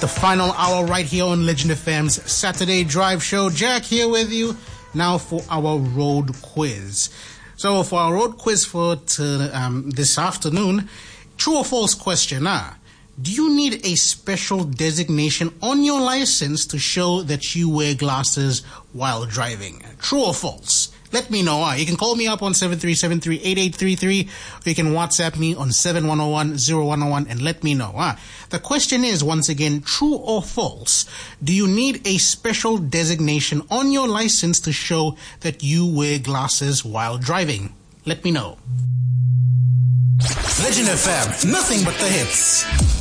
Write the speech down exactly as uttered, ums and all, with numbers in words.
the final hour right here on Legend F M's Saturday Drive Show. Jack here with you now for our road quiz. So for our road quiz for to, um, this afternoon, true or false question. Ah, do you need a special designation on your license to show that you wear glasses while driving? True or false? Let me know. Ah, you can call me up on seven three seven three, eight eight three three, or you can WhatsApp me on seven one zero one, zero one zero one and let me know. Ah, the question is, once again, true or false? Do you need a special designation on your license to show that you wear glasses while driving? Let me know. Legend F M, nothing but the hits.